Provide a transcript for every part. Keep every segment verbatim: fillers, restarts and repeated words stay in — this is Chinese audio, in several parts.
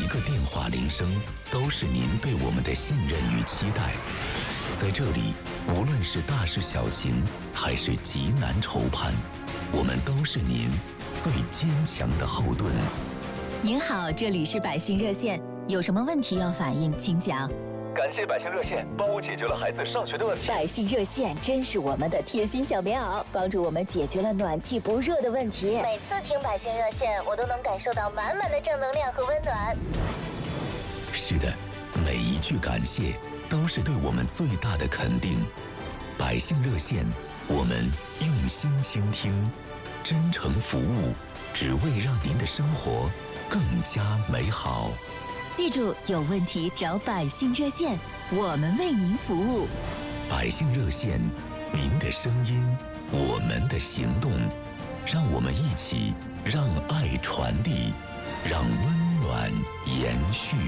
一个电话铃声都是您对我们的信任与期待。在这里，无论是大事小情，还是急难愁盼，我们都是您最坚强的后盾。 您好，这里是百姓热线，有什么问题要反映，请讲。 感谢百姓热线帮我解决了孩子上学的问题。 百姓热线真是我们的贴心小棉袄，帮助我们解决了暖气不热的问题。 每次听百姓热线，我都能感受到满满的正能量和温暖。 是的，每一句感谢都是对我们最大的肯定。百姓热线，我们用心倾听，真诚服务，只为让您的生活更加美好。 记住，有问题找百姓热线，我们为您服务。 百姓热线，您的声音，我们的行动，让我们一起让爱传递，让温暖延续。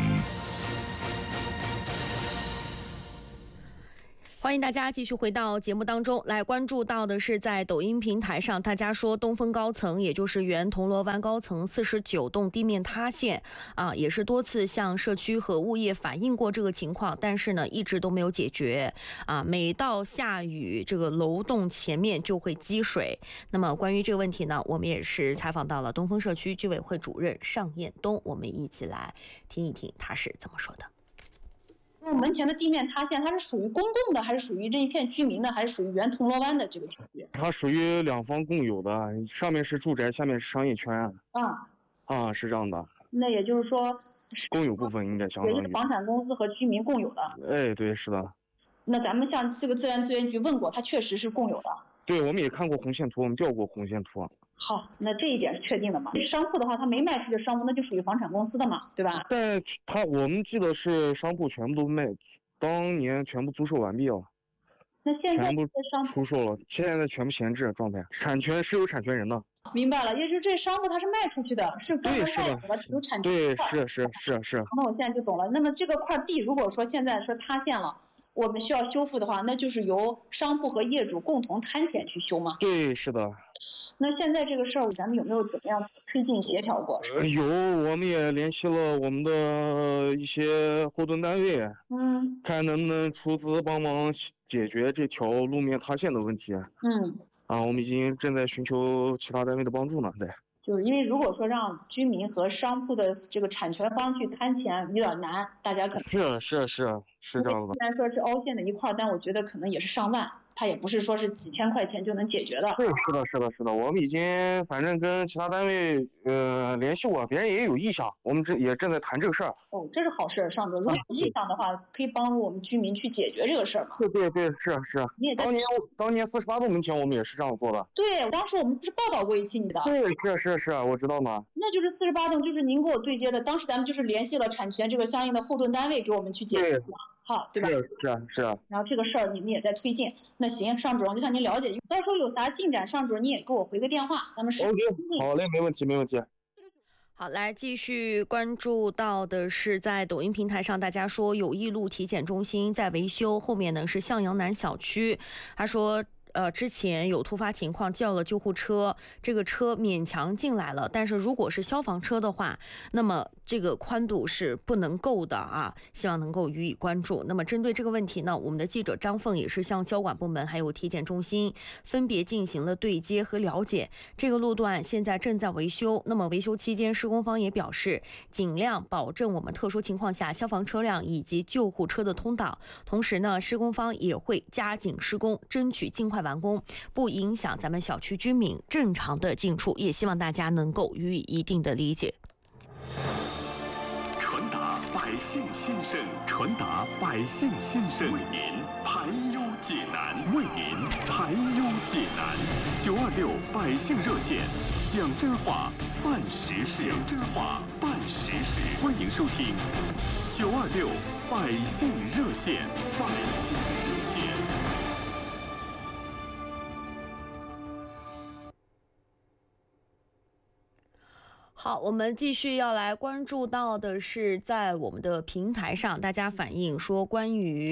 欢迎大家继续回到节目当中来，关注到的是在抖音平台上，大家说东风高层，也就是原铜锣湾高层四十九栋地面塌陷啊，也是多次向社区和物业反映过这个情况，但是呢一直都没有解决啊。每到下雨，这个楼栋前面就会积水。那么关于这个问题呢，我们也是采访到了东风社区居委会主任尚彦东，我们一起来听一听他是怎么说的。 门前的地面塌陷，它是属于公共的，还是属于这一片居民的，还是属于原铜锣湾的这个区域？ 它属于两方共有的，上面是住宅，下面是商业圈。 啊啊，是这样的。 那也就是说， 公有部分应该相当于也是房产公司和居民共有的。 哎，对，是的。 那咱们向这个自然资源局问过，它确实是共有的。 对，我们也看过红线图，我们调过红线图。 好，那这一点是确定的嘛？商铺的话，他没卖出去的商铺，那就属于房产公司的嘛，对吧？ 但他我们记得是商铺全部都卖，当年全部租售完毕了。 那现在全部出售了，现在全部闲置状态，产权是有产权人的。 明白了，也就是这商铺它是卖出去的，是公对，是的， 有产权。 对，是是是是。 那我现在就懂了。那么这个块地，如果说现在说塌陷了，我们需要修复的话，那就是由商铺和业主共同摊钱去修吗？ 对，是的。 那现在这个事儿，咱们有没有怎么样推进协调过？ 呃、有，我们也联系了我们的一些后盾单位， 嗯， 看能不能出资帮忙解决这条路面塌陷的问题。 嗯， 啊，我们已经正在寻求其他单位的帮助呢，在。 就是因为如果说让居民和商铺的这个产权方去摊钱有点难，大家可能是是是是这样的。 虽然说是凹陷的一块，但我觉得可能也是上万，它也不是说是几千块钱就能解决的。 对，是的，是的，是的，我们已经反正跟其他单位呃联系过，别人也有意向，我们这也正在谈这个事儿。 哦，这是好事，尚哲。如果有意向的话，可以帮助我们居民去解决这个事儿嘛？ 对对对，是是。 你也在当年当年四十八栋门前我们也是这样做的。 对，当时我们不是报道过一期你的？ 对，是是是，我知道嘛。 那就是四十八栋，就是您跟我对接的，当时咱们就是联系了产权这个相应的后盾单位给我们去解决。好，对吧？ 是是是。 然后这个事儿你们也在推进。那行，尚主任，我就向您了解，到时候有啥进展，尚主任你也给我回个电话，咱们是。 OK， 好嘞，没问题，没问题。 好，来继续关注到的是在抖音平台上，大家说友谊路体检中心在维修，后面呢是向阳南小区。他说呃，之前有突发情况叫了救护车，这个车勉强进来了，但是如果是消防车的话，那么这个宽度是不能够的啊，希望能够予以关注。那么针对这个问题呢，我们的记者张凤也是向交管部门还有体检中心分别进行了对接和了解。这个路段现在正在维修，那么维修期间施工方也表示尽量保证我们特殊情况下消防车辆以及救护车的通道，同时呢施工方也会加紧施工，争取尽快完工，不影响咱们小区居民正常的进出，也希望大家能够予以一定的理解。 传达百姓心声，传达百姓心声，为您排忧解难，为您排忧解难。九二六百姓热线，讲真话，办实事，讲真话，办实事。欢迎收听九二六百姓热线，百姓热线。 好，我们继续要来关注到的是，在我们的平台上，大家反映说，关于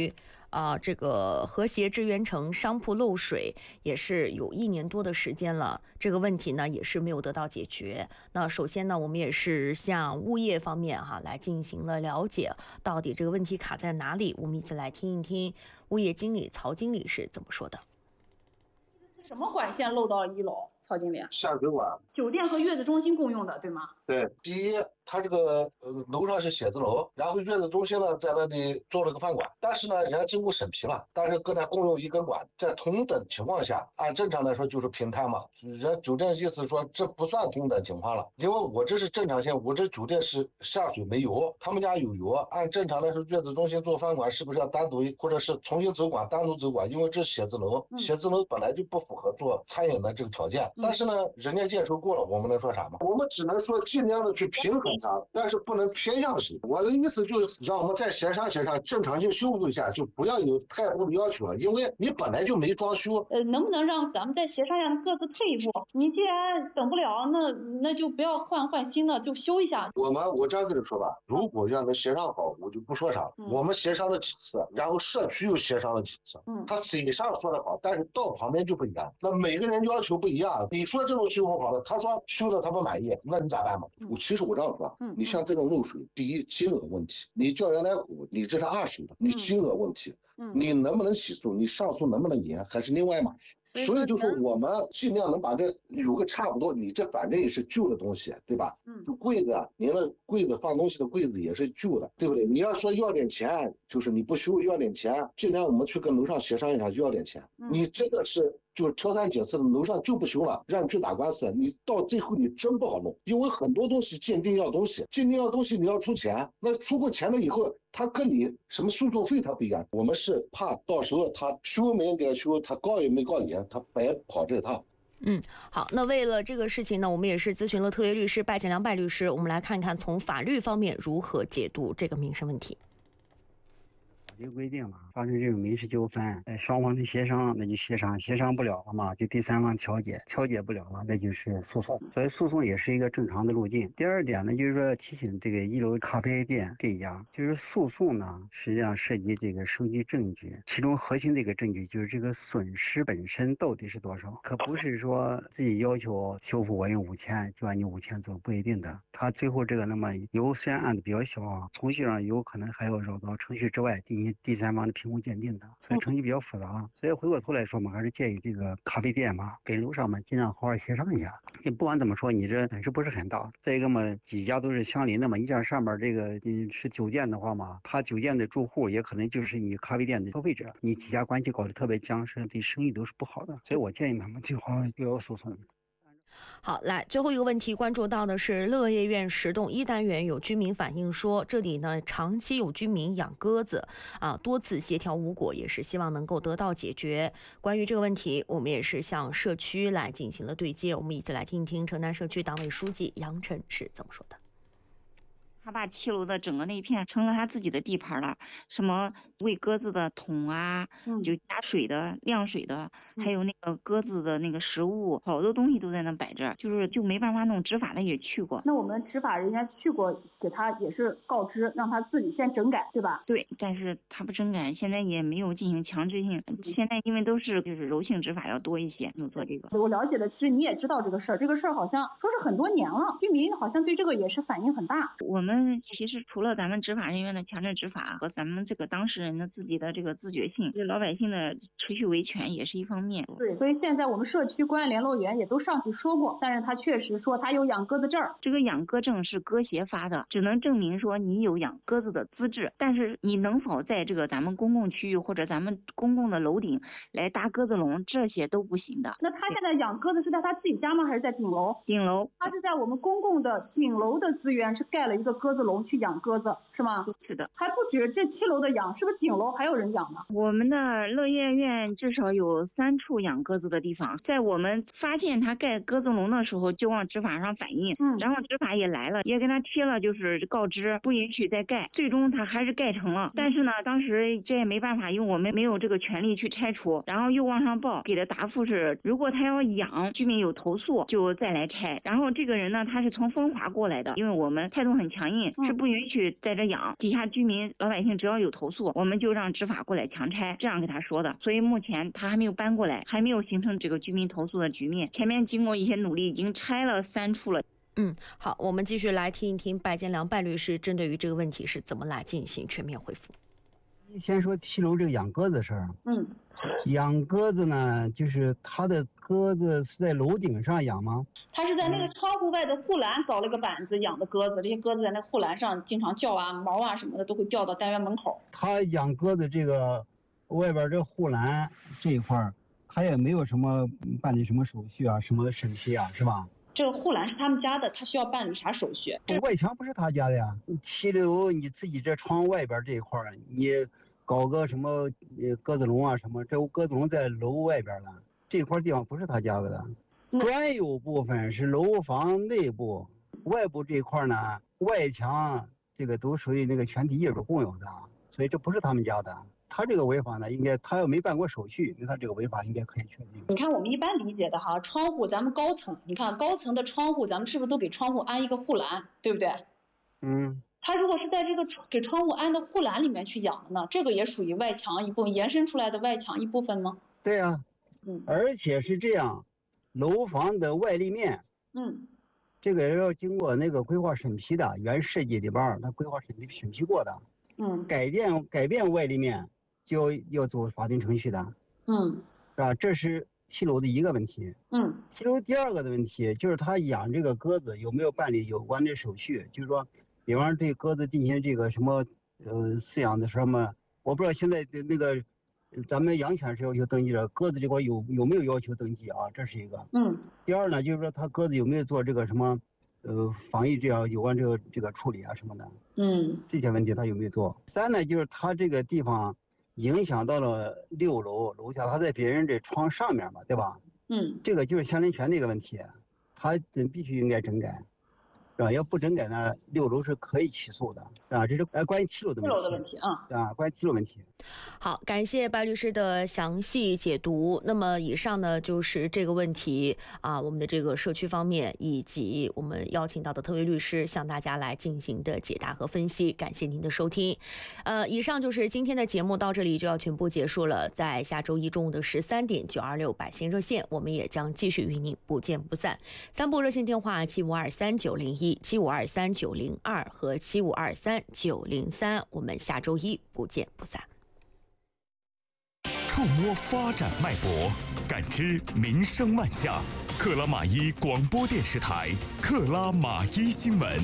啊、呃，这个和谐致源城商铺漏水也是有一年多的时间了，这个问题呢也是没有得到解决。那首先呢，我们也是向物业方面哈来进行了了解，到底这个问题卡在哪里？我们一起来听一听物业经理曹经理是怎么说的。 什么管线漏到了一楼？曹经理， 下水管， 酒店和月子中心共用的，对吗？ 对，第一，他这个呃楼上是写字楼，然后月子中心呢在那里做了个饭馆，但是呢，人家经过审批了，但是跟他共用一根管，在同等情况下，按正常来说就是平摊嘛。人家酒店意思说这不算同等情况了，因为我这是正常线，我这酒店是下水没油，他们家有油，按正常来说月子中心做饭馆是不是要单独或者是重新走管，单独走管？因为这是写字楼， 嗯、 写字楼本来就不符合做餐饮的这个条件。但是呢，人家建收过了，我们能说啥吗？我们只能说尽量的去平衡它，但是不能偏向谁。我的意思就是让我们再协商协商，正常性修复一下，就不要有太多的要求了，因为你本来就没装修。 呃，能不能让咱们再协商一下，各自退一步？你既然等不了，那那就不要换换新的，就修一下。 我们我这样跟你说吧，如果要能协商好，我就不说啥了。嗯、我们协商了几次，然后社区又协商了几次，嗯，他嘴上说的好，但是到旁边就不一样。那每个人要求不一样。你说这种修复好了，他说修的他不满意，那你咋办嘛？嗯、其实我这样说，嗯、你像这种漏水，第一金额问题，你叫人来补，你这是二手的，你金额问题。嗯、你能不能起诉？你上诉能不能赢？还是另外嘛？所以就是我们尽量能把这有个差不多。你这反正也是旧的东西，对吧？嗯，柜子，您的柜子放东西的柜子也是旧的，对不对？你要说要点钱，就是你不修要点钱，尽量我们去跟楼上协商一下，就要点钱。嗯、你这个是就是挑三拣四的，楼上就不修了，让你去打官司，你到最后你真不好弄，因为很多东西鉴定要东西，鉴定要东西你要出钱，那出过钱了以后，他跟你什么诉讼费他不一样，我们是怕到时候他修没人给他修，他告也没告你，他白跑这趟。 嗯，好，那为了这个事情呢，我们也是咨询了特约律师拜见良拜律师，我们来看看从法律方面如何解读这个民生问题。 法律规定了，发生这种民事纠纷，呃，双方的协商，那就协商，协商不了了嘛，就第三方调解，调解不了了，那就是诉讼。所以诉讼也是一个正常的路径。第二点呢，就是说提醒这个一楼咖啡店这家，就是诉讼呢，实际上涉及这个收集证据，其中核心的一个证据就是这个损失本身到底是多少，可不是说自己要求修复我用五千就按你五千做，不一定的。他最后这个那么由虽然案子比较小啊，程序上有可能还要绕到程序之外进行第三方的评估鉴定的，所以程序比较复杂。所以回过头来说嘛，还是建议这个咖啡店嘛，跟楼上嘛尽量好好协商一下。你不管怎么说，你这损失不是很大。再一个嘛，几家都是相邻的嘛，一家上面这个你是酒店的话嘛，他酒店的住户也可能就是你咖啡店的消费者，你几家关系搞得特别僵，实对生意都是不好的。所以我建议他们最好不要诉讼。 好，来最后一个问题，关注到的是乐业苑十栋一单元有居民反映说，这里呢长期有居民养鸽子啊，多次协调无果，也是希望能够得到解决。关于这个问题，我们也是向社区来进行了对接，我们一起来听一听城南社区党委书记杨晨是怎么说的。 他把七楼的整个那一片成了他自己的地盘了，什么喂鸽子的桶啊，嗯、就加水的、晾水的，嗯、还有那个鸽子的那个食物，好多东西都在那摆着，就是就没办法弄。执法的也去过， 那我们执法人员去过，给他也是告知，让他自己先整改，对吧？ 对，但是他不整改，现在也没有进行强制性。嗯、现在因为都是就是柔性执法要多一些，就做这个。 我了解的，其实你也知道这个事儿，这个事儿好像说是很多年了，居民好像对这个也是反应很大。 我们。其实除了咱们执法人员的强制执法和咱们这个当事人的自己的这个自觉性，对老百姓的持续维权也是一方面。 对，所以现在我们社区关爱联络员也都上去说过，但是他确实说他有养鸽子证， 这个养鸽证是鸽协发的，只能证明说你有养鸽子的资质，但是你能否在这个咱们公共区域或者咱们公共的楼顶来搭鸽子笼，这些都不行的。 那他现在养鸽子是在他自己家吗？还是在顶楼？ 顶楼， 他是在我们公共的顶楼的资源是盖了一个鸽子笼去养鸽子，是吗？ 是的， 还不止这七楼的养，是不是顶楼还有人养呢？ 我们的乐业苑至少有三处养鸽子的地方，在我们发现他盖鸽子笼的时候，就往执法上反映，嗯，然后执法也来了，也跟他贴了就是告知，不允许再盖，最终他还是盖成了。但是呢，当时这也没办法，因为我们没有这个权利去拆除，然后又往上报，给的答复是，如果他要养，居民有投诉就再来拆。然后这个人呢，他是从风华过来的，因为我们态度很强硬。 印，是不允许在这养。底下居民老百姓只要有投诉，我们就让执法过来强拆，这样给他说的。所以目前他还没有搬过来，还没有形成这个居民投诉的局面。前面经过一些努力，已经拆了三处了。 嗯，好，我们继续来听一听白建良白律师针对于这个问题是怎么来进行全面回复。 先说七楼这个养鸽子的事儿。 嗯， 养鸽子呢，就是它的鸽子是在楼顶上养吗？ 它是在那个窗户外的护栏搞了个板子养的鸽子，这些鸽子在那护栏上经常叫啊，毛啊什么的都会掉到单元门口。 他养鸽子这个外边这护栏这一块儿，他也没有什么办理什么手续啊，什么审批啊，是吧？ 这个护栏是他们家的，他需要办理啥手续？ 外墙不是他家的呀。七楼你自己这窗外边这一块儿，你搞个什么呃鸽子笼啊什么，这鸽子笼在楼外边了，这块地方不是他家的。专有部分是楼房内部，外部这一块呢，外墙这个都属于那个全体业主共有的，所以这不是他们家的。他这个违法呢，应该他要没办过手续，那他这个违法应该可以确定。 你看我们一般理解的哈，窗户咱们高层，你看高层的窗户，咱们是不是都给窗户安一个护栏，对不对？ 嗯。 他如果是在这个给窗户安的护栏里面去养的呢，这个也属于外墙一部分延伸出来的外墙一部分吗？ 对呀、啊， 嗯， 而且是这样，楼房的外立面， 嗯， 这个要经过那个规划审批的，原设计里边他规划审批审批过的， 嗯， 改变改变外立面就要走法定程序的， 嗯， 是吧？这是七楼的一个问题， 嗯， 七楼第二个的问题就是他养这个鸽子有没有办理有关的手续，就是说。比方说对鸽子进行这个什么呃饲养的什么，我不知道现在的那个咱们养犬是要求登记的，鸽子这块有有没有要求登记啊？这是一个。 嗯。 第二呢，就是说它鸽子有没有做这个什么呃防疫这样有关这个这个处理啊什么的。 嗯。 这些问题它有没有做？三呢，就是它这个地方影响到了六楼楼下，它在别人这窗上面嘛，对吧？ 嗯。 这个就是相邻权的一个问题，它必须应该整改。是吧？要不整改呢，六楼是可以起诉的，啊，这是呃关于七楼的问题。 七楼的问题啊， 啊，关于七楼问题。 好，感谢白律师的详细解读。那么以上呢就是这个问题啊，我们的这个社区方面以及我们邀请到的特约律师向大家来进行的解答和分析。感谢您的收听。呃，以上就是今天的节目，到这里就要全部结束了。在下周一中午的十三点九二六百姓热线，我们也将继续与您不见不散。三部热线电话七五二三九零一。七五二三九零二和七五二三九零三，我们下周一不见不散。 触摸发展脉搏，感知民生脉象。克拉玛依广播电视台，克拉玛依新闻。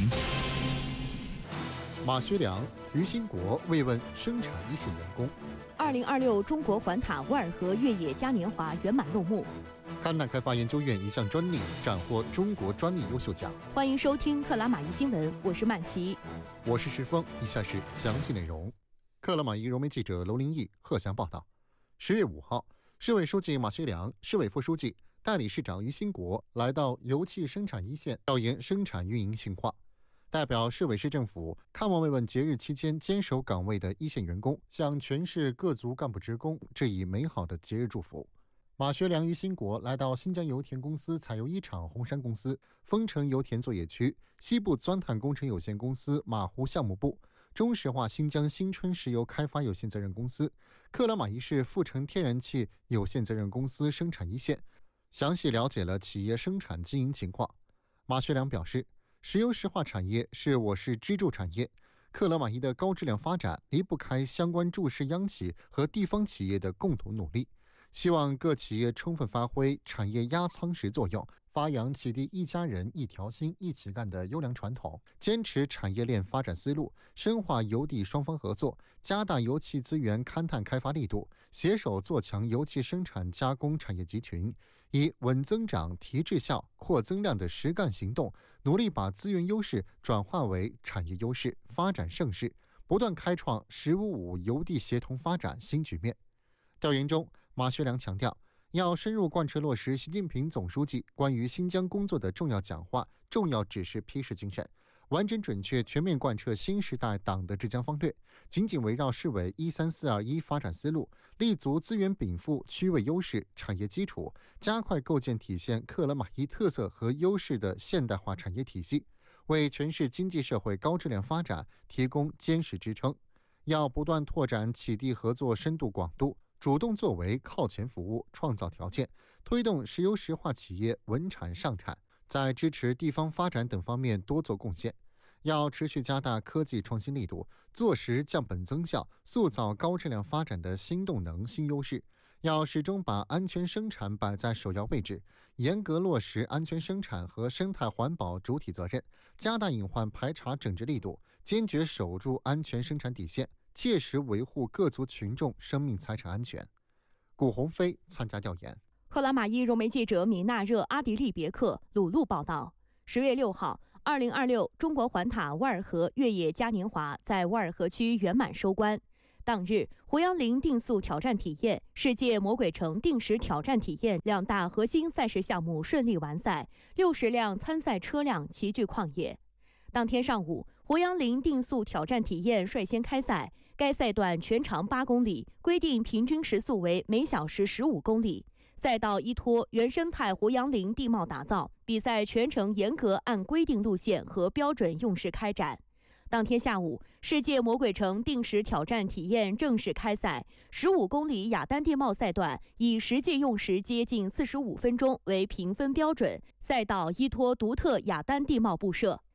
马学良、于兴国慰问生产一线员工。 二零二六中国环塔沃尔河越野嘉年华圆满落幕。 勘探开发研究院一项专利斩获中国专利优秀奖。 欢迎收听克拉玛依新闻，我是曼琪， 我是石峰。以下是详细内容。克拉玛依融媒记者娄林毅、贺翔报道。十月五号，市委书记马学良、市委副书记、代理市长于兴国来到油气生产一线调研生产运营情况。代表市委市政府看望慰问节日期间坚守岗位的一线员工，向全市各族干部职工致以美好的节日祝福。马学良、于兴国来到新疆油田公司采油一厂红山公司、丰城油田作业区、西部钻探工程有限公司马湖项目部、中石化新疆新春石油开发有限责任公司、克拉玛依市富成天然气有限责任公司生产一线，详细了解了企业生产经营情况。马学良表示，石油石化产业是我市支柱产业，克拉玛依的高质量发展离不开相关驻市央企和地方企业的共同努力。希望各企业充分发挥产业压舱石作用，发扬启迪一家人一条心一起干的优良传统，坚持产业链发展思路，深化油地双方合作，加大油气资源勘探开发力度，携手做强油气生产加工产业集群，以稳增长、提质效、扩增量的实干行动，努力把资源优势转化为产业优势，发展盛世，不断开创“十五五”油地协同发展新局面。调研中，马学良强调，要深入贯彻落实习近平总书记关于新疆工作的重要讲话、重要指示批示精神，完整准确全面贯彻新时代党的治疆方略，紧紧围绕市委一三四二一发展思路，立足资源禀赋、区位优势、产业基础，加快构建体现克拉玛依特色和优势的现代化产业体系， 为全市经济社会高质量发展提供坚实支撑。要不断拓展企地合作深度广度，主动作为靠前服务，创造条件，推动石油石化企业稳产上产，在支持地方发展等方面多做贡献。要持续加大科技创新力度，做实降本增效，塑造高质量发展的新动能、新优势。要始终把安全生产摆在首要位置，严格落实安全生产和生态环保主体责任，加大隐患排查整治力度，坚决守住安全生产底线，切实维护各族群众生命财产安全。古鸿飞参加调研。 克拉玛依融媒记者米纳热·阿迪利别克鲁路报道。十月六号，二零二六中国环塔沃尔河越野嘉年华在沃尔河区圆满收官。当日，胡杨林定速挑战体验、世界魔鬼城定时挑战体验两大核心赛事项目顺利完赛，六十辆参赛车辆齐聚旷野。当天上午，胡杨林定速挑战体验率先开赛，该赛段全长八公里，规定平均时速为每小时十五公里。赛道依托原生态胡杨林地貌打造，比赛全程严格按规定路线和标准用时开展。当天下午，世界魔鬼城定时挑战体验正式开赛，十五公里雅丹地貌赛段以实际用时接近四十五分钟为评分标准，赛道依托独特雅丹地貌布设。